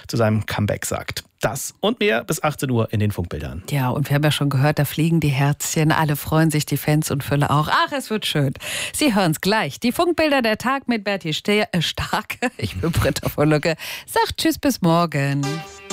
zu seinem Comeback sagt. Das und mehr bis 18 Uhr in den Funkbildern. Ja, und wir haben ja schon gehört, da fliegen die Herzchen. Alle freuen sich, die Fans und Fülle auch. Ach, es wird schön. Sie hören es gleich. Die Funkbilder der Tag mit Berti Starke. Ich bin Britta von Lücke. Sagt Tschüss, bis morgen.